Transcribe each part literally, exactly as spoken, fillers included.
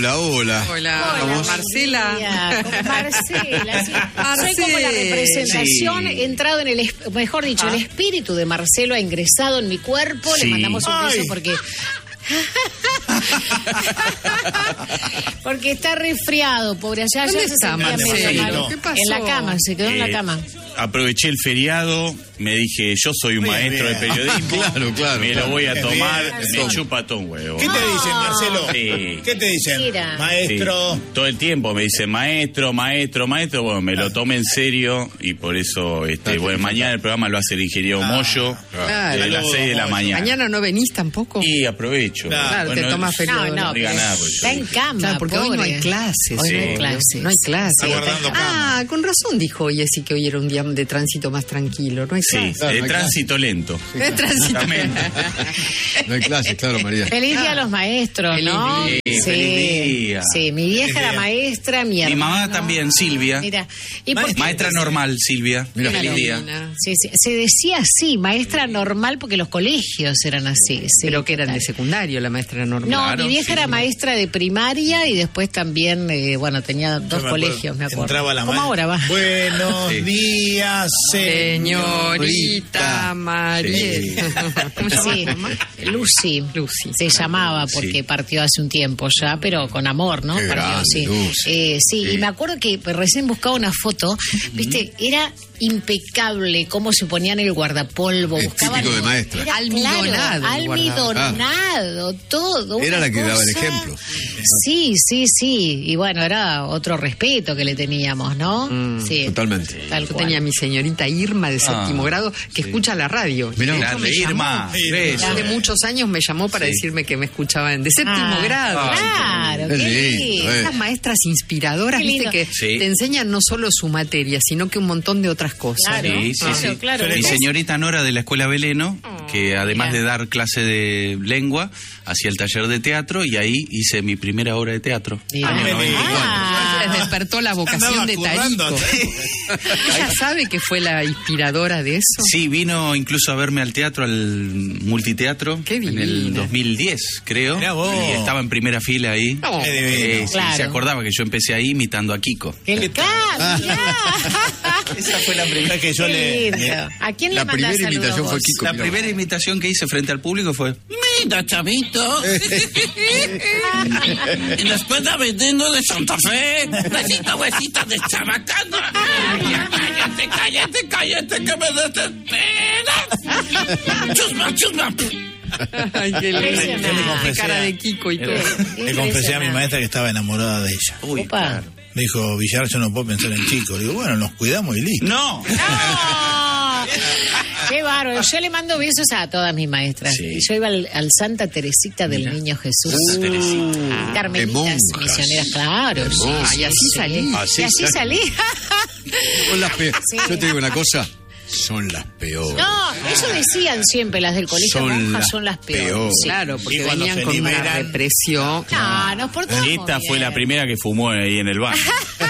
Hola, hola. Hola, Hola, Marcela. María, como Marcela, sí. Marcela. Soy como la representación, Sí. entrado en el, es- mejor dicho, Ah. el espíritu de Marcelo ha ingresado en mi cuerpo. Sí. Le mandamos un beso Ay. porque... porque está resfriado, pobre. Allá ¿Dónde ya se está sentía medio Marcelo? mal. ¿Qué pasó? En la cama, se quedó en la Eh, cama. Aproveché el feriado, me dije, yo soy un Muy maestro bien. de periodismo. Claro, claro, Me claro. lo voy a Qué tomar, bien. me chupa todo un huevo. ¿Qué te dicen, Marcelo? Sí. ¿Qué te dicen? Mira. Sí. Maestro. Todo el tiempo me dice maestro, maestro, maestro. Bueno, me lo tomé en serio y por eso, este, Claro, bueno, sí, mañana el programa lo hace el ingeniero Moyo Claro. a las seis de la mañana. Mañana no venís tampoco. Y aprovecho. Claro, te tomas No, feriado. no, No diga pero nada, pues, está en cama, Claro, porque hoy no pobre. hay clases. Hoy no Sí. hay clases. No hay clases. Está guardando Ah, con razón dijo hoy así que hoy era un día de tránsito más tranquilo. No hay Sí, clases. Claro, de no hay tránsito lento. De tránsito. Exactamente. No hay clases, claro, María. Feliz día a los maestros, Feliz ¿no? día. Sí, feliz día. Sí, mi vieja Feliz era día. maestra, mi Mi hermano. mamá también, Silvia. Mira, y por- Maestra. Maestra normal, Silvia. Mira. Feliz día. Sí, sí, se decía así, maestra normal, porque los colegios eran así. sí, Pero que eran de total. secundario, la maestra normal. No, Claro, mi vieja sí, era sí. maestra de primaria y después también, eh, bueno, tenía dos Yo me acuerdo, colegios, me acuerdo. Entraba la ¿Cómo maestra. ahora va? Buenos Sí. días, Señorita María. ¿Cómo se llama Sí, tu mamá? Lucy. Lucy. Se llamaba porque Sí. partió hace un tiempo ya, pero con amor, ¿no? Qué Partió, grande, sí. Lucy. Eh, sí, Sí. y me acuerdo que recién buscaba una foto, viste, era impecable cómo se ponían el guardapolvo. Es buscaban- típico de maestra. Era, Almidonado claro, el almidonado, todo. Era una la que daba el cosa- ejemplo. Sí, sí, sí. Y bueno, era otro respeto que le teníamos, ¿no? Mm, sí. totalmente. Tal Yo cual. tenía a mi señorita Irma de séptimo grado que escucha la radio. Mirá. De hecho, Grande, me llamó. Irma. Beso. Hace muchos años me llamó para Sí. decirme que me escuchaban de séptimo Ah, grado. Claro, Qué qué lindo, lindo. eh. Estas maestras inspiradoras, Qué viste, lindo. que Sí. te enseñan no solo su materia, sino que un montón de otras cosas. Claro. ¿no? Sí, sí, Claro, sí. claro. Mi ¿Ves? señorita Nora de la Escuela Beleno, que además mira. de dar clase de lengua, hacía el taller de teatro y ahí hice mi primera obra de teatro. Mira. Año Ah, noventa y cuatro. Ah. Les despertó la vocación Andaba de currando. Tarico. ¿Ella sabe que fue la inspiradora de eso? Sí, vino incluso a verme al teatro, al multiteatro, Qué en el divina. dos mil diez, creo. Mirá vos. Y estaba en primera fila ahí. No. Qué divino. Eh, sí, Claro. se acordaba que yo empecé ahí imitando a Kiko. ¡Qué Ah. Esa fue la primera. Es que yo Qué le, lindo. le- ¿A quién la le mandás primera saludos imitación vos? fue Kiko. La mirá. primera imitación que hice frente al público fue: Mira, chavito. En la escuela vendiendo de Santa Fe. Necesita huesita de chabacano. Ay, ya, cállate, cállate, cállate, que me desesperas. Chusma, chusma. Ay, qué lindo. Impresionante. Yo le confesé Cara a- de Kiko y todo. le confesé a mi maestra que estaba enamorada de ella. Uy, Opa. claro. Me dijo, Villar, yo no puedo pensar en chicos. Le digo, bueno, nos cuidamos y listo. No. ¡No! ¡Qué bárbaro! Yo le mando besos a todas mis maestras. Sí. Yo iba al, al Santa Teresita del Niño Jesús. Santa Teresita. Ah, de Carmelitas, monjas. misioneras, claro. De sí, monjas. sí, Y así sí. salí. Así y así sal- salí. Son las pe- Sí. Yo te digo una cosa, son las peores. No, eso decían siempre las del colegio Son monjas, las son las peores. peores. Sí. Claro, porque Y cuando venían se con una liberan- represión. No, nos portamos Esta fue bien. la primera que fumó ahí en el baño.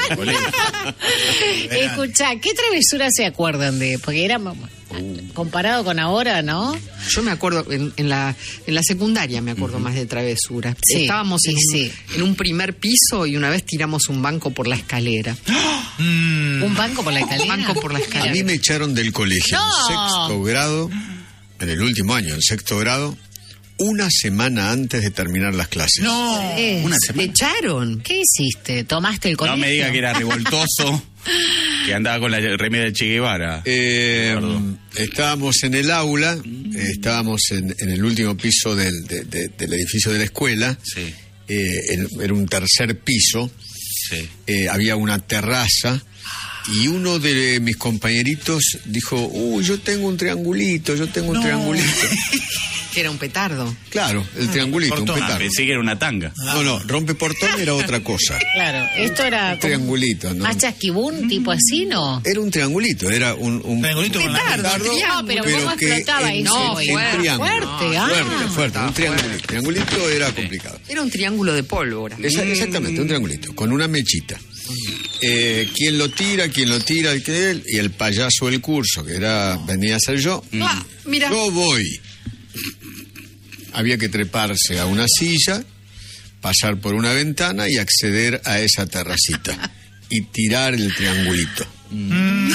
Escuchá, ¿qué travesuras se acuerdan de? Porque era comparado con ahora, ¿no? Yo me acuerdo, en, en la en la secundaria me acuerdo más de travesuras. Sí, Estábamos en, y un, sí. en un primer piso y una vez tiramos un banco por la escalera. Mm, Un banco por la escalera. Un banco por la a escalera. mí me echaron del colegio No. en sexto grado, en el último año, en sexto grado, una semana antes de terminar las clases. No, Eh, Una ¿te semana. echaron? ¿Qué hiciste? ¿Tomaste el colegio? No me diga que era revoltoso, que andaba con la remera de Che Guevara. Eh, Perdón. estábamos en el aula, eh, estábamos en, en el último piso del, de- de- del edificio de la escuela, Sí, eh, en- era un tercer piso, sí. eh, había una terraza y uno de mis compañeritos dijo, uy, yo tengo un triangulito, yo tengo un triangulito. Que era un petardo. Claro, el triangulito, un portón. Ah, petardo. pensé que era una tanga. No, no, rompeportón era otra cosa. Claro, esto era Un como triangulito, ¿no? más chasquibún, tipo así, ¿no? Era un triangulito, era un, un Triangulito con la Petardo, petardo, triángulo. No, pero, pero ¿cómo que explotaba en- eso? en- güey? en triángulo. Fuerte, ah. Fuerte, fuerte, un Ah, triangulito. fuerte. Triangulito era complicado. Era un triángulo de pólvora. Esa- exactamente, un triangulito, con una mechita. Eh, ¿Quién lo tira? ¿Quién lo tira? ¿El que él? Y el payaso del curso, que era venía a ser yo. Ah, mira. Yo voy. Había que treparse a una silla, pasar por una ventana y acceder a esa terracita y tirar el triangulito. Mm.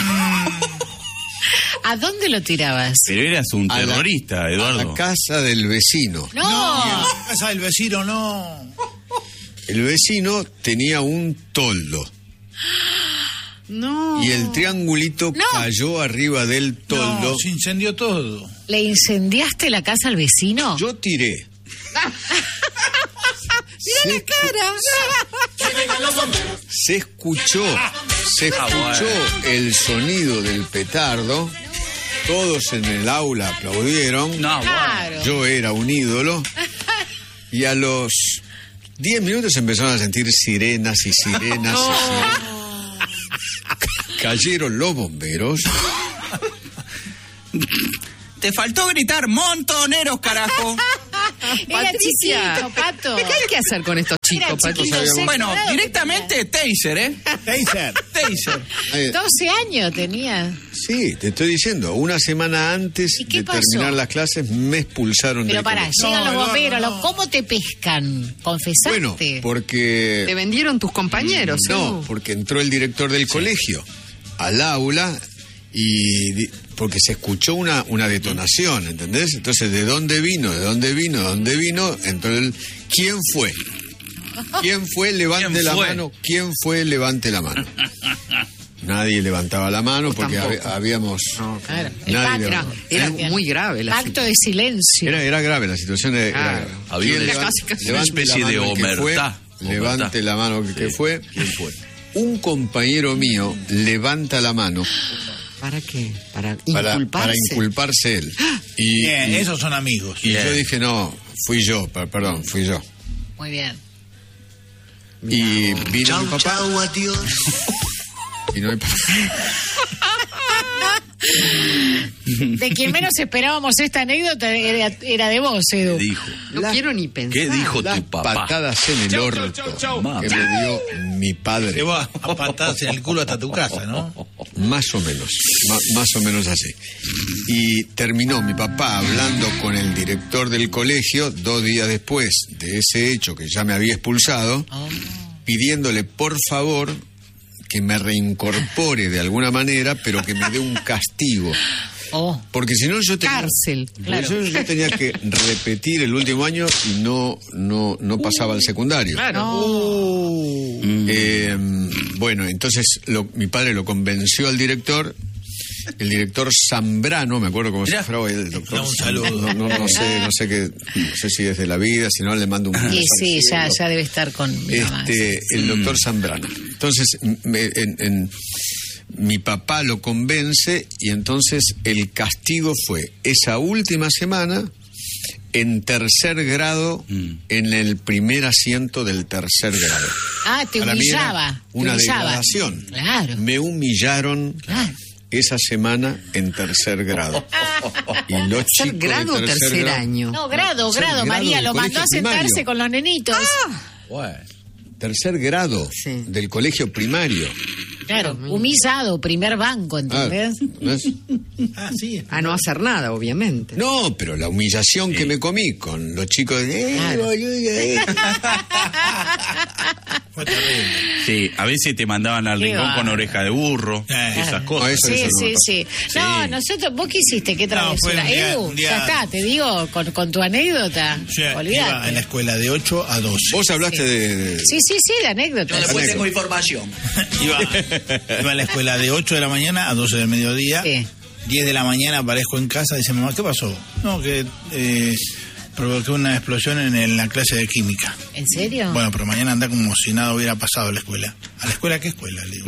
¿A dónde lo tirabas? Pero eras un A la- terrorista, Eduardo. A la casa del vecino. No. No, la casa del vecino no. El vecino tenía un toldo No. y el triangulito No. cayó arriba del toldo. No, se incendió todo. ¿Le incendiaste la casa al vecino? Yo tiré. ¡Mira la cara! Se escuchó, se escuchó el sonido del petardo. Todos en el aula aplaudieron. No, bueno. Claro. Yo era un ídolo. Y a los diez minutos empezaron a sentir sirenas y sirenas y sirenas. Cayeron los bomberos. Te faltó gritar montoneros, carajo. Era Patricia. chiquito, Pato. ¿Qué hay que hacer con estos Era chicos, Pato? chiquito, sabíamos. sexto Bueno, grado que directamente taser, ¿eh? Taser. Taser. Eh, tenía. doce años tenía. sí, te estoy diciendo, una semana antes ¿Y qué de pasó? terminar las clases me expulsaron Pero del pará, colegio. llegan No, los Eduardo, bomberos. no. los- ¿Cómo te pescan? ¿Confesaste? Bueno, porque... Te vendieron tus compañeros, No, Edu. porque entró el director del colegio al aula y di- porque se escuchó una, una detonación, ¿entendés? Entonces, ¿de dónde vino? ¿De dónde vino? ¿De dónde vino? Entró el... ¿Quién fue? ¿Quién fue? Levante ¿Quién la fue? mano. ¿Quién fue? Levante la mano. Nadie levantaba la mano Vos porque tampoco. hab- habíamos... No, Claro, el Nadie pacto. levantó. Era Bien. muy grave la Pacto de silencio. Era, era grave, la situación era, era Claro. grave. Había ¿Quién una- levanta- casi- casi una levante especie la de mano el que fue, omertá. levante Omertá. la mano el que Sí. fue. ¿Quién fue? Un compañero mío levanta la mano ¿Para qué? Para para, inculparse. para inculparse él. Y, Bien, y- esos son amigos. y Bien. yo dije, no, fui yo, per- perdón, fui yo. Muy bien. Y vino mi papá. Vino mi papá. De quien menos esperábamos esta anécdota era, era de vos, Edu. ¿Qué dijo? No La- quiero ni pensar. ¿Qué dijo Las tu papá? patadas en el orto Mamá. que me dio mi padre. Te va a patadas en el culo hasta tu casa, ¿no? Más o menos, ma- más o menos así. Y terminó mi papá hablando con el director del colegio dos días después de ese hecho que ya me había expulsado, Oh. pidiéndole por favor que me reincorpore de alguna manera, pero que me dé un castigo. Oh. Porque si no yo tenía, Cárcel, porque claro. yo, yo tenía que repetir el último año y no, no, no pasaba al secundario. Claro. Eh, bueno, entonces lo- mi padre lo convenció al director. El director Zambrano, me acuerdo cómo se Mirá. llamaba el doctor. No, un saludo. No, no, no sé, no sé qué, no sé si es de la vida, si no le mando un beso Y al sí, ya, cielo. ya debe estar con mi mamá. Este, el doctor Zambrano. Entonces, me- en- en- mi papá lo convence y entonces el castigo fue esa última semana en tercer grado, Mm. en el primer asiento del tercer grado. Ah, te Para mí era humillaba. te una humillaba. degradación. Claro. Me humillaron Claro. esa semana en tercer grado. Y los ¿Tercer chicos grado o de tercer, grado- año? No, grado, Tercer grado, grado María. del Lo mandó a colegio sentarse primario. con los nenitos. Bueno. Tercer grado Sí. del colegio primario. Claro, humillado, primer banco, Ah, ¿entendés? ¿no es? Ah, sí. A no hacer nada, obviamente. No, pero la humillación que me comí con los chicos de... Eh, Claro. boludo, eh. Fue terrible. Sí, a veces te mandaban al Qué rincón con bárbaro. oreja de burro, Eh. esas No, cosas. eso- Sí, no sí, me sí. No, nosotros, ¿vos qué hiciste? ¿Qué No, fue travesura? un día- Edu, un día- ya está, te digo, con, con tu anécdota. O sea, iba en Olvídate. la escuela de ocho a doce. Vos hablaste de... de- Sí, sí, sí, de anécdota. después tengo información. Iba, iba a la escuela de ocho de la mañana a doce del mediodía. Sí. diez de la mañana aparezco en casa y dice, mamá, ¿qué pasó? No, que eh, provoqué una explosión en, el- la clase de química. ¿En serio? Bueno, pero mañana anda como si nada hubiera pasado a la escuela. ¿A la escuela qué escuela? Le digo.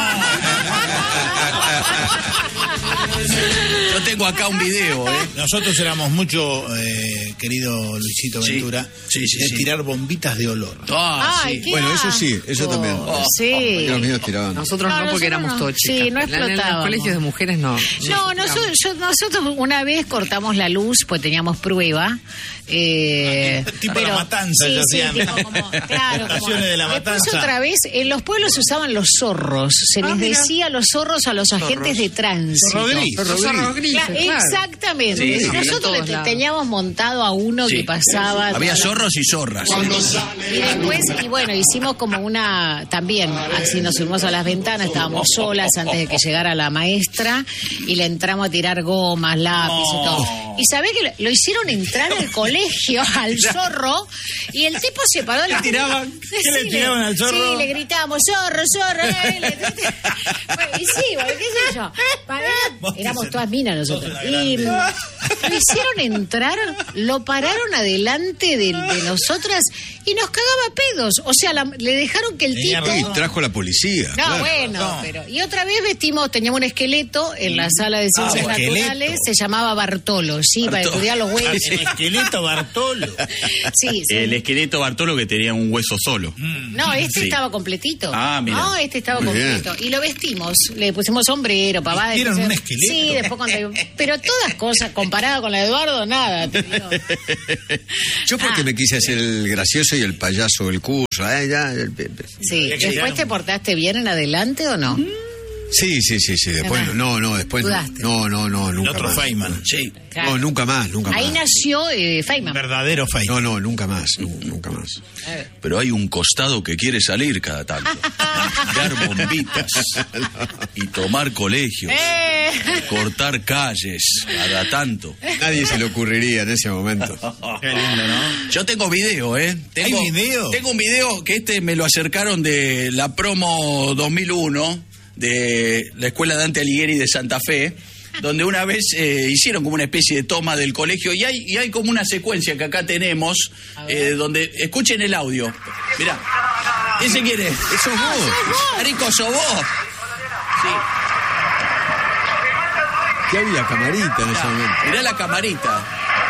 Yo tengo acá un video, ¿eh? Nosotros éramos mucho, eh, querido Luisito Sí, Ventura, sí, sí, de sí. tirar bombitas de olor. Ah, Ay, sí. qué Bueno, eso sí, eso asco. también. Sí. Porque los míos tiraban. Nosotros No, no, porque nosotros éramos no. todos Sí, chicas. no En- En los explotábamos. colegios de mujeres no. No, nosotros, yo- nosotros una vez cortamos la luz, pues teníamos prueba, Eh, Tipo La Matanza, sí, ya sí, hacían. tipo como, claro, como, Estaciones de La después Matanza. otra vez, en los pueblos se usaban los zorros. Se Ah, les mira. decía los zorros a los agentes de tránsito. Zorro gris. Los zorros grises, Claro, claro. exactamente. Sí, sí, Nosotros en todos le te- lados. teníamos montado a uno Sí. que pasaba. Había zorros y zorras. Y después, y bueno, hicimos como una, también, así nos subimos a las ventanas, estábamos solas antes de que llegara la maestra, y le entramos a tirar gomas, lápiz y todo. Y sabés que lo, lo hicieron entrar al colegio, al zorro, y el tipo se paró. ¿Le tiraban? ¿Qué le tiraban al zorro? Sí, le gritábamos, zorro, zorro. eh, le- Bueno, y sí, bueno, qué sé yo. Para- éramos todas minas nosotros. Y mm, lo hicieron entrar, lo pararon adelante de, de nosotras y nos cagaba pedos. O sea, la- le dejaron que el Tenía tipo... Y trajo la policía. No, claro. bueno, No. pero... Y otra vez vestimos, teníamos un esqueleto en la sala de ciencias Ah, naturales, esqueleto. se llamaba Bartolo, sí, para Bartolo. estudiar los huesos. El esqueleto Bartolo. Sí, sí. El esqueleto Bartolo que tenía un hueso solo. No, este Sí. estaba completito. Ah, mira. No, este estaba Muy completo. Y lo vestimos, le pusimos sombrero, papá. ¿Vistieron después- un esqueleto? Sí, después cuando... Pero todas cosas, comparado con la de Eduardo, nada, te digo. Yo porque Ah. me quise hacer el gracioso y el payaso del curso. eh, ya, el- Sí, Había que ¿después llegar te un- portaste bien en adelante o no? Sí, sí, sí, sí. Después, Ajá. no, no, después. Dudaste. No, no, no, El nunca otro más. Feynman. Sí. Claro. No, nunca más, nunca Ahí más. nació eh, Feynman. Verdadero Feynman. No, no, nunca más, nu- nunca más. Pero hay un costado que quiere salir cada tanto. Dar bombitas. Y tomar colegios. Eh. Cortar calles. Cada tanto. Nadie se le ocurriría en ese momento. Qué lindo, ¿no? Yo tengo video, ¿eh? Tengo, ¿Hay video? Tengo un video que este me lo acercaron de la promo dos mil uno de la Escuela Dante Alighieri de Santa Fe, donde una vez eh, hicieron como una especie de toma del colegio y hay, y hay como una secuencia que acá tenemos, eh, donde escuchen el audio. Mirá, ¿ese quién es? Eso es vos. Marico, sos vos. Sí. ¿Qué había camarita en ese momento? Mirá la camarita.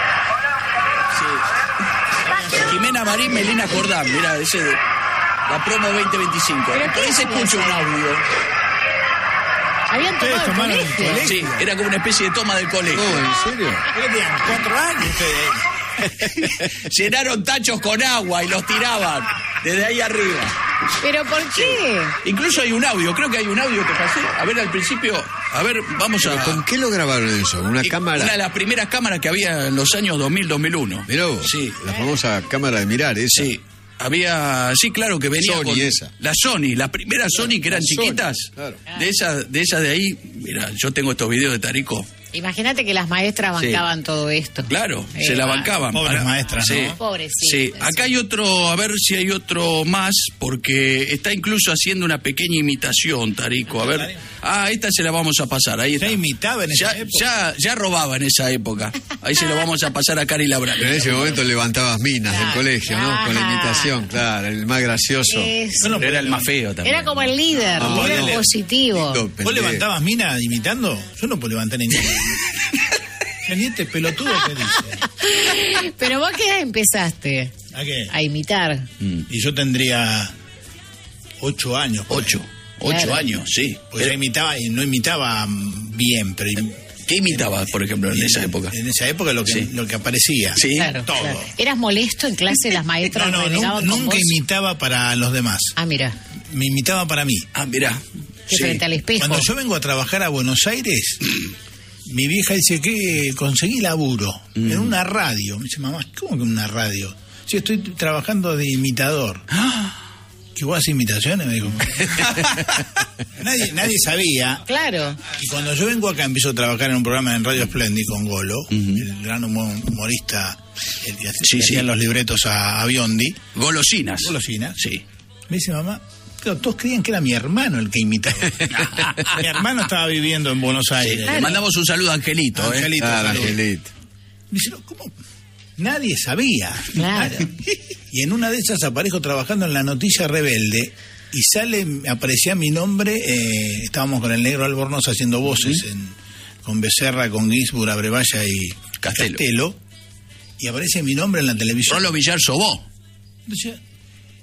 Sí. Jimena Marín, Melina Jordán, mirá, ese de la promo veinte veinticinco. ¿Pero qué Por ahí se hacías escucha un ahí? audio. Habían Ustedes tomado el tomaron el colegio. colegio. Sí, era como una especie de toma del colegio. No, ¿en serio? ¿Qué tenían? ¿Cuatro años ustedes? Llenaron tachos con agua y los tiraban desde ahí arriba. ¿Pero por qué? Incluso hay un audio, creo que hay un audio que pasé. A ver, al principio, a ver, vamos a... ¿Con qué lo grabaron eso? ¿Una y- cámara? Una de las primeras cámaras que había en los años dos mil, dos mil uno. Mirá vos, Sí, la famosa cámara de mirar, esa. sí. Había, sí, claro que venía Sony con esa. la Sony, las primeras Sony que eran La Sony, chiquitas. claro. De esas de esas de ahí, mira, yo tengo estos videos de Tarico. Imagínate que las maestras Sí. bancaban todo esto. Claro, Eh, se la ah, bancaban. Pobres Ahora- maestras, sí. ¿no? Pobrecitas, Sí, acá hay otro, a ver si hay otro más, porque está incluso haciendo una pequeña imitación, Tarico. A ver, ah, esta se la vamos a pasar, ahí está. Ya imitaba en esa Ya, época. ya, ya robaba en esa época. Ahí se lo vamos a pasar a Cari Labral. Pero en ese momento levantabas minas del Claro. colegio, ¿no? Con la Ajá. imitación, claro, el más gracioso. Eso. Era el más feo también. Era como el líder, No, líder no. positivo. Lindo ¿Vos pendejo. levantabas mina imitando? Yo no puedo levantar ni Ya ni este pelotudo que dice. Pero vos qué edad empezaste ¿A qué? a imitar. Y yo tendría ocho años. por ahí. Ocho. Ocho Claro. años, sí. Pues yo imitaba, y no imitaba mm, bien, pero im- ¿Qué imitabas, por ejemplo, en esa época? En esa época lo que, Sí. lo que aparecía. Sí. Claro, todo. claro. ¿Eras molesto en clase? Las maestras No, no, renegaban nu- con nunca vos. imitaba para los demás. Ah, mira, Me imitaba para mí. Ah, mirá. que Sí. frente al espejo. Cuando yo vengo a trabajar a Buenos Aires, mi vieja dice que conseguí laburo en una radio. Me dice, mamá, ¿cómo que en una radio? Sí, estoy trabajando de imitador. ¿Que vos haces imitaciones? Me dijo. nadie, nadie sabía. Claro. Y cuando yo vengo acá, empiezo a trabajar en un programa en Radio Splendid con Golo, el gran humo- humorista, el que Sí, hacía sí. los libretos a, a Biondi. Golosinas. Golosinas. Sí. Me dice, mamá, claro, todos creían que era mi hermano el que imitaba. Mi hermano estaba viviendo en Buenos Aires. Le mandamos un saludo a Angelito, ¿eh? Angelito, Claro, saludos. Angelito. Me dice, no, ¿cómo? Nadie sabía. Claro. Y en una de esas aparezco trabajando en La Noticia Rebelde y sale, aparecía mi nombre, eh, estábamos con el negro Albornoz haciendo voces en, con Becerra, con Ginsburg, Abrevaya y Castelo. Castelo, y aparece mi nombre en la televisión. Rolo Villar Sobó. Entonces,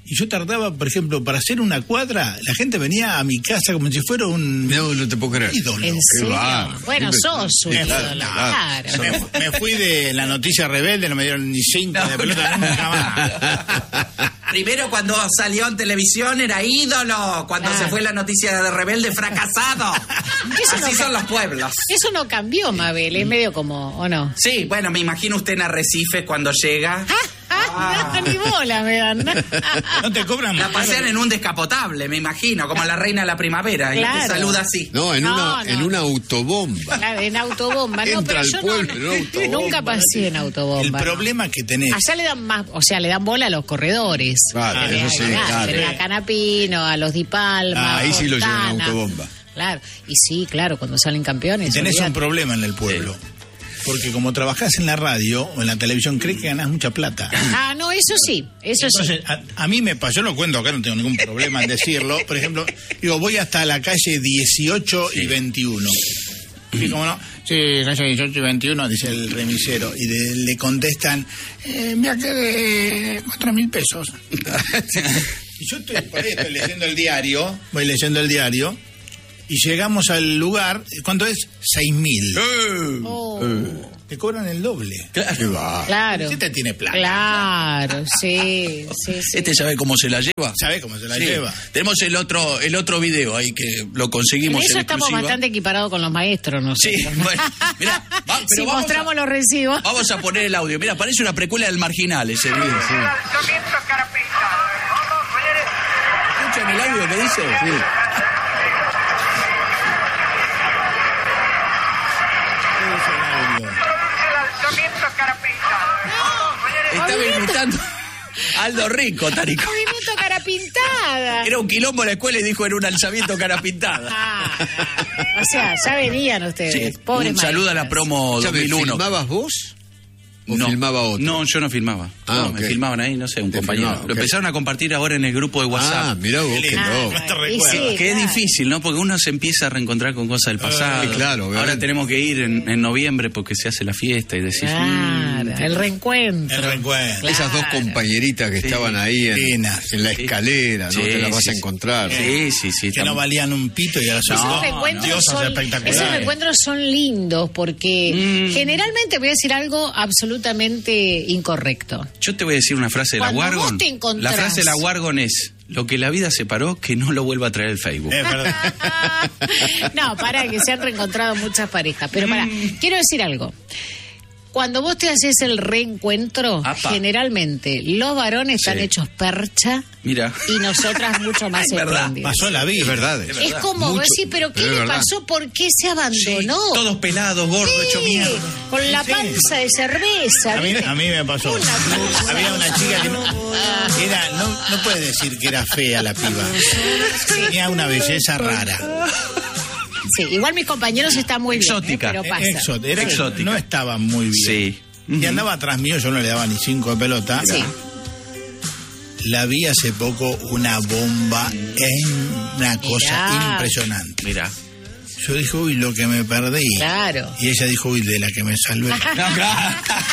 Y yo tardaba, por ejemplo, para hacer una cuadra, la gente venía a mi casa como si fuera un No, no te puedo creer. ídolo. ¿En serio? va. Bueno, Sí, sos un sí, ídolo, claro, claro. Me, me fui de la noticia rebelde, no me dieron ni cinco de pelota, nunca más. Primero cuando salió en televisión era ídolo, cuando Claro. se fue la noticia de rebelde, fracasado. Eso Así no son ca- los pueblos. Eso no cambió, Mabel, es medio como, ¿o no? Sí, bueno, me imagino usted en Arrecife cuando llega. Ah, no, ni bola me dan. No te cobran La pasean en un descapotable, me imagino, como la reina de la primavera. Y Claro. te saluda así. No, en, No, una, no. en una autobomba. Claro, en autobomba, no, Entra pero al yo pueblo no, en autobomba. nunca pasé en autobomba. El no. problema que tenés. Allá le dan más, o sea, le dan bola a los corredores. Claro, Tenés eso sí, acá, claro. tenés a Canapino, a los Di Palma. Ah, ahí sí lo llevan a Fontana. autobomba. Claro, y sí, claro, cuando salen campeones. Y tenés un olvidate. problema en el pueblo. Porque como trabajás en la radio o en la televisión, crees que ganás mucha plata. Ah, no, eso sí, eso Entonces, a, a mí me pasó, yo lo cuento acá, no tengo ningún problema en decirlo. Por ejemplo, digo, voy hasta la calle dieciocho y veintiuno. Y como no, sí, calle dieciocho y veintiuno, dice el remisero. Y de- le contestan, eh, me quedé cuatro mil pesos. Y yo estoy, por ahí estoy leyendo el diario, voy leyendo el diario, y llegamos al lugar, ¿cuánto es? Seis mil. sí. Oh, Te cobran el doble. ¿Qué va? claro. Este tiene plata. Claro, sí, sí, sí. ¿Este sabe cómo se la lleva? ¿Sabe cómo se la Sí. lleva? Tenemos el otro el otro video ahí que lo En conseguimos eso en estamos exclusiva. bastante equiparados con los maestros, ¿no? Sí, bueno, mirá, va, pero si vamos mostramos a, los recibos. vamos a poner el audio. Mira, parece una precuela del Marginal ese video. ¿Escuchan el audio que dice? Sí. Estaba imitando a Aldo Rico, Tarico. Movimiento cara pintada. Era un quilombo en la escuela y dijo era un alzamiento cara pintada. Ah, ah. O sea, ya venían ustedes. Sí, Pobres un saludo a la maestras. promo dos Escúchame, mil uno. ¿filmabas vos? ¿O no, filmaba otro? No, yo no filmaba. Ah, no, ok. me filmaban ahí, no sé, un Te compañero. filmaba, Lo ok. empezaron a compartir ahora en el grupo de WhatsApp. Ah, mirá vos, qué Ah, loco. te y recuerdo. sí, Que es claro. difícil, ¿no? Porque uno se empieza a reencontrar con cosas del pasado. Eh, claro, Ahora obviamente. tenemos que ir en, en noviembre porque se hace la fiesta y decís... Claro, mm, el reencuentro. El reencuentro. Esas dos Claro. compañeritas que Sí. estaban ahí en, Finas. en la Sí. escalera, ¿no? Sí, Te las vas sí, a sí. encontrar. Sí, sí, sí. Que no estamos- valían un pito y ahora son Esos No, reencuentros, diosas son, espectaculares. esos reencuentros son lindos porque Mm. generalmente voy a decir algo absolutamente incorrecto. Yo te voy a decir una frase de la Cuando Wargon. vos te encontrás- La frase de la Wargon es: lo que la vida separó, que no lo vuelva a traer el Facebook. Es verdad. No, para que se han reencontrado muchas parejas. Pero para, quiero decir algo. Cuando vos te haces el reencuentro, Apa. generalmente los varones están Sí. hechos percha Mira. y nosotras mucho más Es verdad. espléndidas. Pasó la vida. Es verdad. Es verdad. como Mucho, vos decís, pero ¿qué pero es le verdad. pasó? ¿Por qué se Sí, abandonó? todos pelados, gordos, Sí, hecho mierda. con la panza de cerveza. A mí, ¿viste? a mí me pasó. Una cosa. Había una chica que no, era, no, no puede decir que era fea la piba. Tenía una belleza rara. Sí, igual mis compañeros están muy bien, Exótica. ¿eh? pero pasa. Exo- era- Exótica. No estaba muy bien. Sí. Y andaba atrás mío, yo no le daba ni cinco de pelota. Sí. La vi hace poco una bomba en una cosa Mirá. impresionante. Mira. Yo dije, uy, lo que me perdí. Claro. Y ella dijo, uy, de la que me salvé. No, claro.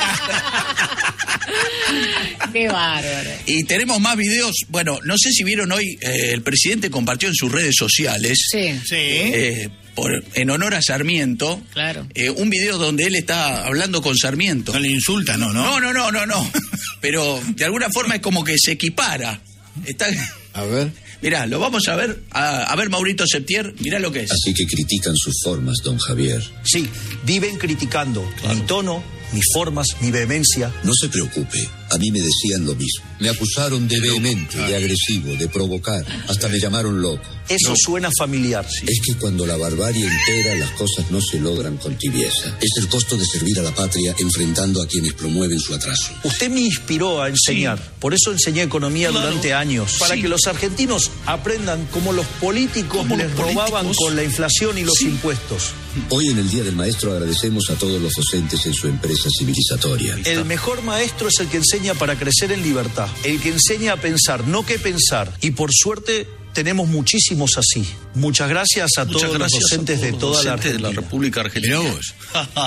Qué bárbaro. Y tenemos más videos. Bueno, no sé si vieron hoy, eh, el presidente compartió en sus redes sociales, Sí, Sí. eh, por, en honor a Sarmiento, claro. eh, un video donde él está hablando con Sarmiento. No le insulta, no, ¿no? No, no, no, no, no. Pero de alguna forma es como que se equipara. Está... A ver. Mirá, lo vamos a ver. A, a ver, Maurito Septier, mirá lo que es. Así que critican sus formas, don Javier. Sí, viven criticando mi tono, mis formas, mi vehemencia. No se preocupe, a mí me decían lo mismo. Me acusaron de vehemente, de agresivo, de provocar. Hasta me llamaron loco. Eso suena familiar. Es que cuando la barbarie impera, las cosas no se logran con tibieza. Es el costo de servir a la patria enfrentando a quienes promueven su atraso. Usted me inspiró a enseñar. Por eso enseñé economía Claro. durante años. Para Sí. que los argentinos aprendan cómo los políticos Cómo les los robaban políticos. con la inflación y los Sí. impuestos. Hoy en el Día del Maestro agradecemos a todos los docentes en su empresa civilizatoria. El mejor maestro es el que enseña para crecer en libertad. El que enseña a pensar, no qué pensar. Y por suerte tenemos muchísimos así. Muchas gracias a Muchas todos gracias los docentes a todos de los toda la docentes de Argentina. la República Argentina. Mirá vos.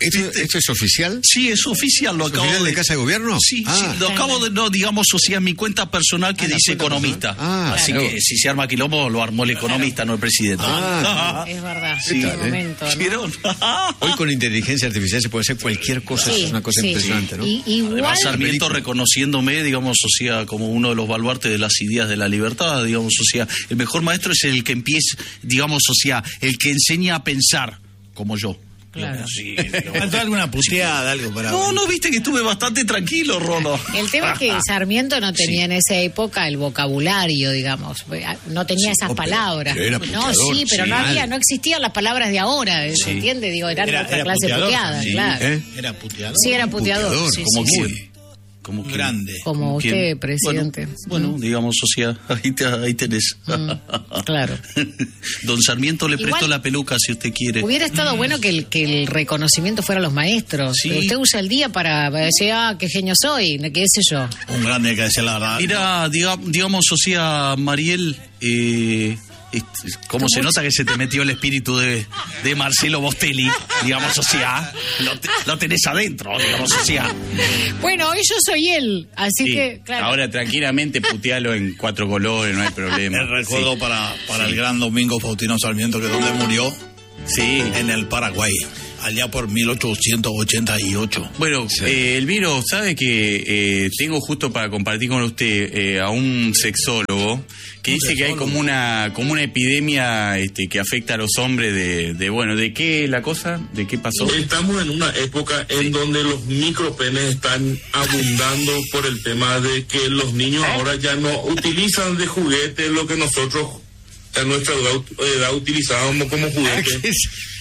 ¿Esto, ¿Esto es oficial? Sí, es oficial. Lo ¿Es acabo oficial de... de Casa de Gobierno? Sí, Ah. sí, lo acabo de, no, digamos, o sea, mi cuenta personal que Ah, la dice cuenta economista. personal. Ah, Así claro. que si se arma quilombo, lo armó el economista, no el presidente. Ah, Es verdad, ¿Qué en tal, un eh? momento, ¿no? ¿Vieron? Hoy con inteligencia artificial se puede hacer cualquier cosa, Sí, es una cosa sí. impresionante, ¿no? Y, igual, Además, Sarmiento reconociéndome, digamos, o sea, como uno de los baluartes de las ideas de la libertad, digamos, o sea, el mejor maestro es el que empieza, digamos, o sea, el que enseña a pensar, como yo. Claro. Sí, ¿Faltó alguna puteada, algo para.? no, no, viste que estuve bastante tranquilo, Rolo. el tema es que Sarmiento no tenía en esa época el vocabulario, digamos, no tenía esas oh, pero- palabras. pero era no, puteador, sí, pero sí. no había, no existían las palabras de ahora, ¿se entiende? Digo, eran Era- otra era clase puteador, puteada, sí. claro. ¿Eh? Era puteador. Sí, era puteador. Puteador, sí, Como sí, que, sí. como que- Grande. Como ¿quién? usted, presidente. Bueno, bueno, digamos, o sea, ahí, te- ahí tenés. claro. Don Sarmiento le Igual- prestó la peluca si usted quiere. Hubiera estado bueno que el, que el reconocimiento fuera a los maestros. Sí. Pero usted usa el día para para decir, ah, qué genio soy, qué sé yo. Un grande que decía la verdad. Mira, diga- digamos, o sea, Mariel, eh, este, ¿cómo se nota que se te metió el espíritu de, de Marcelo Bostelli? Digamos, o sea, lo, te- lo tenés adentro, digamos, o sea. Bueno, hoy yo soy él, así Sí. que, claro. Ahora tranquilamente putealo en cuatro colores, no hay problema. Me recuerdo para, para el gran Domingo Faustino Sarmiento, que donde murió, Sí. en el Paraguay, allá por mil ochocientos ochenta y ocho. Bueno, eh, Elviro, ¿sabe que eh, tengo justo para compartir con usted eh, a un sexólogo que ¿Un dice que hay sexólogo? como una como una epidemia este, que afecta a los hombres de, de, bueno, ¿de qué la cosa? ¿De qué pasó? Estamos en una época en donde los micropenes están abundando por el tema de que los niños ahora ya no utilizan de juguete lo que nosotros a nuestra edad, edad utilizábamos como juguete.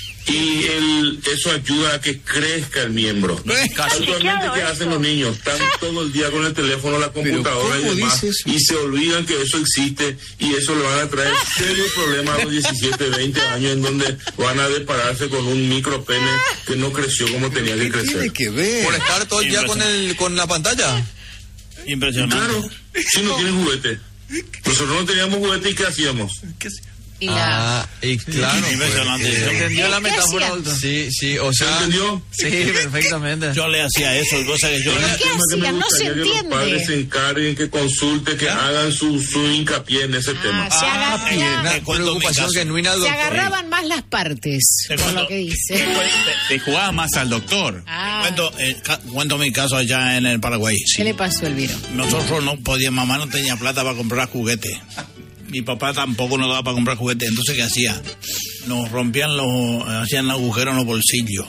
Y el, eso ayuda a que crezca el miembro. Actualmente, ¿qué hacen los niños? Están todo el día con el teléfono, la computadora y ¿cómo demás, dices? y se olvidan que eso existe, y eso le van a traer serios problemas a los diecisiete, veinte años, en donde van a depararse con un micropene que no creció como tenía que ¿Qué crecer. tiene que ver? Por estar todo el día con el con la pantalla. Impresionante. Claro, si no tienen juguete. Nosotros no teníamos juguete, ¿y qué hacíamos? Y la... Ah, y claro. Impresionante. pues, eh, ¿Entendió la metáfora, doctor? Sí, sí, o ¿Se sea. entendió? Sí, perfectamente. Yo le hacía eso, cosa que yo. ¿Pero qué Tema que me hacían? No se gustaría que los entiende. padres se encarguen, que consulten, que hagan su, su hincapié en ese tema. Ah, se, agarra- Una Una preocupación genuina del se doctor. agarraban más las partes, Te por cuento- lo que dice. Te jugaba más al doctor. Ah, Cuento, eh, ca- cuento mi caso allá en el Paraguay. ¿qué le pasó, Elviro? Nosotros no podíamos, mamá no tenía plata para comprar juguetes. Mi papá tampoco nos daba para comprar juguetes. Entonces, ¿qué hacía? Nos rompían los, hacían agujeros en los bolsillos.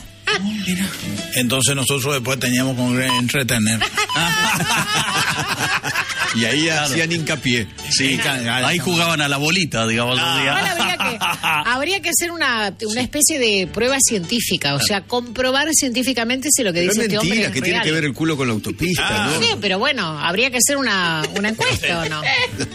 Entonces nosotros después teníamos que entretener. Y ahí hacían hincapié. Sí, ahí jugaban a la bolita, digamos. o sea. Igual habría que, habría que hacer una, una especie de prueba científica, o sea, comprobar científicamente si lo que Pero dice es este hombre mentira, es que tiene real. que ver el culo con la autopista, ¿no? Sí, pero bueno, habría que hacer una, una encuesta, ¿o no?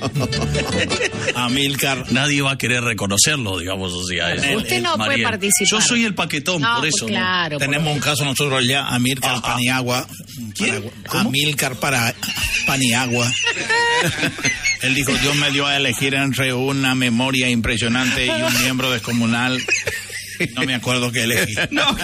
Amílcar. Nadie va a querer reconocerlo, digamos, o sea. es- Usted es no puede Mariel. participar. Yo soy el paquetón, No, por eso. pues ¿no? claro. Tenemos un caso nosotros allá, Amílcar Paniagua. ¿Quién? Amílcar para Paniagua. Él dijo, Dios me dio a elegir entre una memoria impresionante y un miembro descomunal. No me acuerdo qué elegí. No.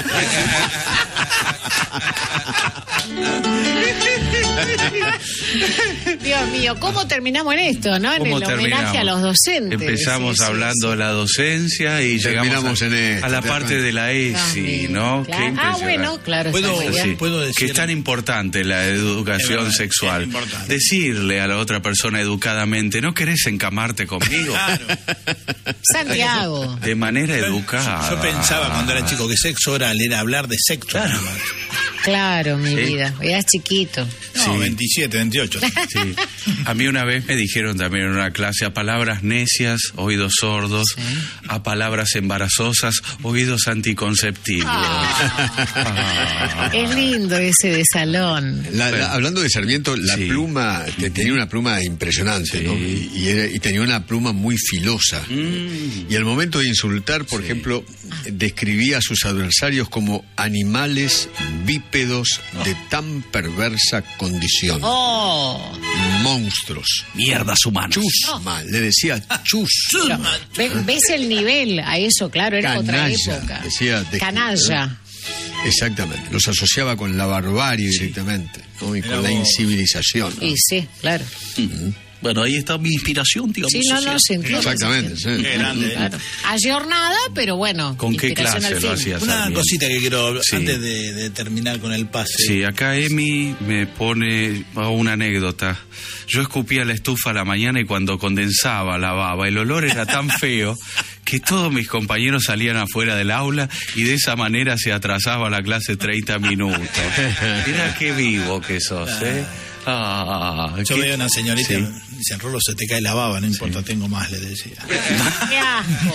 Dios mío, ¿cómo terminamos en esto, no? En ¿Cómo el homenaje terminamos? a los docentes. Empezamos Sí, sí, hablando sí. de la docencia y Terminamos llegamos a, en esto, a la ¿te parte das de la E S I, ¿no? Claro. Qué Ah, impresionante. bueno, claro. está ¿Puedo- muy bien. Sí, puedo decir- que es tan importante la Es educación verdad, sexual. es importante. Decirle a la otra persona educadamente, ¿no querés encamarte conmigo? Santiago. De manera educada. Yo pensaba cuando era chico que sexo oral era hablar de sexo. nada más. Claro, mi Sí. vida. Eras chiquito. No, Sí. veintisiete, veintiocho. Sí. A mí una vez me dijeron también en una clase, a palabras necias, oídos sordos, a palabras embarazosas, oídos anticonceptivos. Ah. Es lindo ese de salón. La- la- hablando de Sarmiento, la Sí. pluma, te- tenía una pluma impresionante, Sí. ¿no? Y, y era- y tenía una pluma muy filosa. Mm. Y al momento de insultar, por ejemplo, describía a sus adversarios como animales bípedos de tan perversa condición. Oh. Monstruos. Mierdas humanas. Chusma, le decía chus. Pero, ¿ve- ¿Ves el nivel a eso? Claro, era otra Canalla, época. decía de- Canalla. Exactamente, los asociaba con la barbarie sí. directamente, ¿no? Y Era con la vos. incivilización, ¿no? Y sí, claro. Uh-huh. Bueno, ahí está mi inspiración, digamos. Sí, no, así. no, se entiende. Exactamente, sí. Qué grande. ¿eh? Claro. Ayornada, pero bueno. ¿Con qué inspiración clase al lo fin. hacías? Una Sarmiento? cosita que quiero, Sí. antes de, de terminar con el pase. Sí, acá Emi me pone una anécdota. Yo escupía la estufa a la mañana y cuando condensaba la baba, el olor era tan feo que todos mis compañeros salían afuera del aula y de esa manera se atrasaba la clase treinta minutos. Mira qué vivo que sos, ¿eh? Ah, Yo qué- veo una señorita, Sí. dice, Rolo, se te cae la baba, no importa, tengo más, le decía. Qué asco.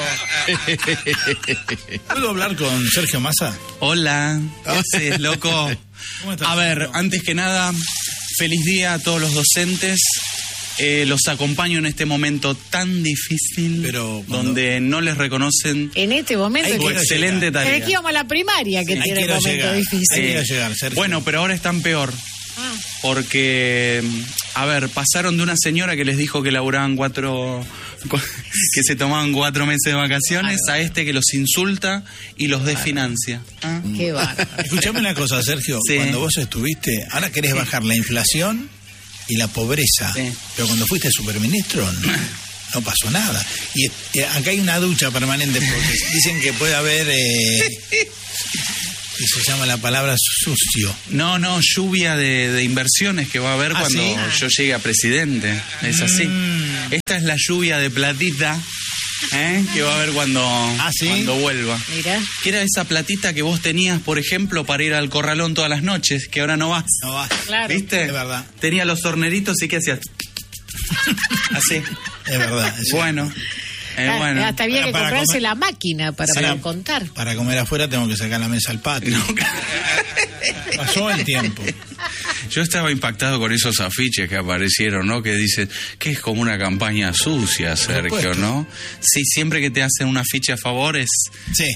¿Puedo hablar con Sergio Massa? Hola, ¿qué haces, loco? ¿Cómo estás, A ver, Sergio? antes que nada, feliz día a todos los docentes. Eh, los acompaño en este momento tan difícil, Pero cuando- donde no les reconocen En este momento. Ahí que- quiero excelente llegar. Pero tarea. es que íbamos a la primaria que Ahí tiene el quiero momento llegar. difícil. Ahí quiero llegar, Sergio. Bueno, pero ahora están peor. Ah. Porque, a ver, pasaron de una señora que les dijo que laburaban cuatro, que se tomaban cuatro meses de vacaciones, a este que los insulta y los desfinancia. ¿Ah? Qué bárbaro. Escuchame una cosa, Sergio. Sí. Cuando vos estuviste, ahora querés bajar la inflación y la pobreza. Sí. Pero cuando fuiste superministro, no, no pasó nada. Y eh, acá hay una ducha permanente porque dicen que puede haber... Eh, y se llama la palabra sucio. No, no, lluvia de, de inversiones que va a haber ¿Ah, cuando sí? yo llegue a presidente. Es así. Mm. Esta es la lluvia de platita, ¿eh? Que va a haber cuando, ¿Ah, sí? cuando vuelva. Mirá. Que era esa platita que vos tenías, por ejemplo, para ir al corralón todas las noches, que ahora no vas. No va. Claro. ¿Viste? Es verdad. Tenía los horneritos y ¿qué hacías? Así. Es verdad. es Bueno. Eh, Ah, bueno. Hasta había Para- que para comprarse comer- la máquina para Sí. poder contar. Para comer afuera tengo que sacar la mesa al patio. Pasó el tiempo. Yo estaba impactado con esos afiches que aparecieron, ¿no? Que dicen que es como una campaña sucia, Sergio, supuesto. ¿no? Sí, siempre que te hacen una ficha a favor es... Sí.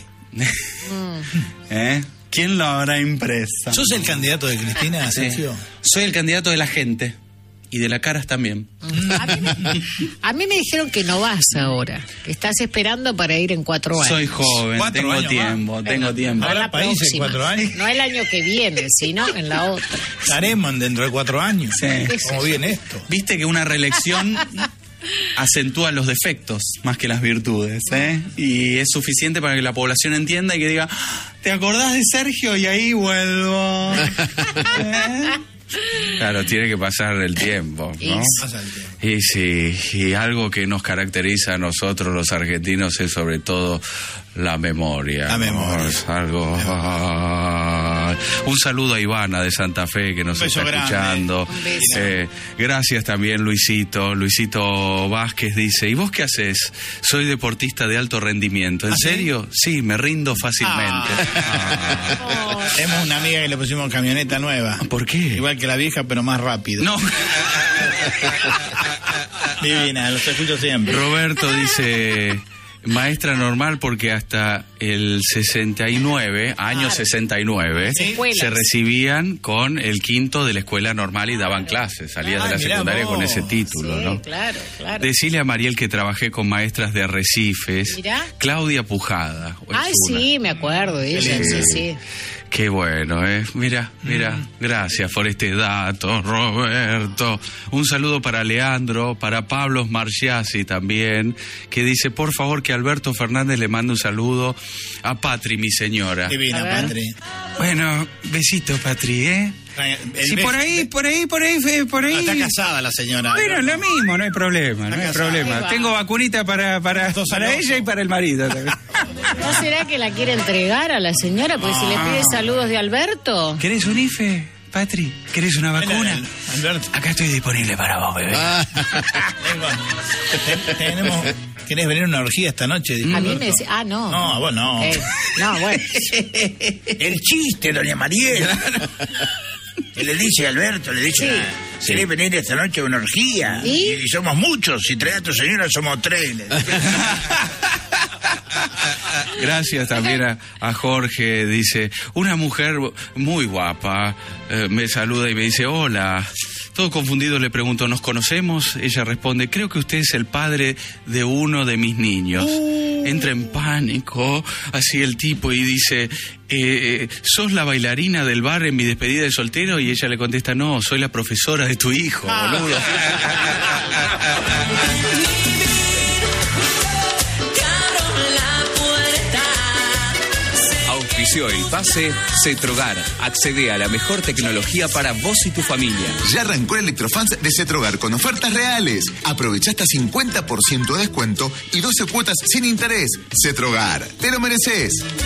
¿Eh? ¿Quién lo habrá impresa? ¿Sos el candidato de Cristina, Sí. Sergio? Soy el candidato de la gente. Y de la Caras también. A mí, me, a mí me dijeron que no vas ahora, que estás esperando para ir en cuatro años. Soy joven, Cuatro tengo años tiempo, más. tengo tiempo. Habrá La países próxima. cuatro años. No el año que viene, sino en la otra. Estaremos dentro de cuatro años. Sí. ¿Cómo viene esto? Viste que una reelección acentúa los defectos más que las virtudes, ¿eh? Y es suficiente para que la población entienda y que diga, ¿te acordás de Sergio? Y ahí vuelvo. ¿Eh? Claro, tiene que pasar el tiempo, ¿no? Y- Pasa el tiempo. Y sí, y algo que nos caracteriza a nosotros los argentinos es sobre todo la memoria. La ¿no? memoria. Es algo... ay. Un saludo a Ivana de Santa Fe que nos Un beso está grande. escuchando. Un beso. Eh, gracias también, Luisito. Luisito Vázquez dice, ¿y vos qué haces? Soy deportista de alto rendimiento. ¿En ¿Ah, sí? serio? Sí, me rindo fácilmente. Ah. Tenemos una amiga que le pusimos camioneta nueva. ¿Por qué? Igual que la vieja, pero más rápido. No. Divina, los escucho siempre. Roberto dice, maestra normal porque hasta el sesenta y nueve, año Claro. sesenta y nueve, Escuelas. se recibían con el quinto de la escuela normal y daban clases. Salías Ah, de la mirá secundaria vos. con ese título, Sí, ¿no? claro, claro. Decile a Mariel que trabajé con maestras de Arrecifes. Mirá. Claudia Pujada. es Ay, una. sí, me acuerdo de ella, sí, Sí. sí. Qué bueno, ¿eh? Mira, mira, Mm. gracias por este dato, Roberto. Un saludo para Leandro, para Pablo Marciasi también, que dice, por favor, que Alberto Fernández le mande un saludo a Patri, mi señora. Divina, A ver. Patri. Bueno, besito, Patri, ¿eh? El Sí, beso- por ahí, por ahí, por ahí, fe- por ahí. No, está casada la señora. Bueno, lo mismo, no hay problema, no hay casada. Ahí problema. va. Tengo vacunita para, para, Sos para celoso. ella y para el marido también. ¿No será que la quiere entregar a la señora? Porque si le pide saludos de Alberto. ¿Querés un I F E, Patri? ¿Querés una vacuna? Mira, Alberto. Acá estoy disponible para vos, bebé. Ah, Te- Tenemos, ¿querés venir a una orgía esta noche? Dijo A mí me Alberto. decía, ah, no. No, vos no. Eh, no, bueno. El chiste, doña Mariel. Que le dice a Alberto, le dice, Sí. ah, ¿querés venir esta noche a una orgía? ¿Y? Y somos muchos, si traes a tu señora somos tres. le dice. Gracias también a, a Jorge, dice, una mujer muy guapa, eh, me saluda y me dice, hola. Todo confundido le pregunto, ¿nos conocemos? Ella responde, creo que usted es el padre de uno de mis niños. entra en pánico, así el tipo, y dice, eh, ¿sos la bailarina del bar en mi despedida de soltero? Y ella le contesta, no, soy la profesora de tu hijo, boludo. Auspició el pase Cetrogar. Accede a la mejor tecnología para vos y tu familia. Ya arrancó el Electrofans de Cetrogar con ofertas reales. Aprovecha hasta cincuenta por ciento de descuento y doce cuotas sin interés. Cetrogar, te lo mereces.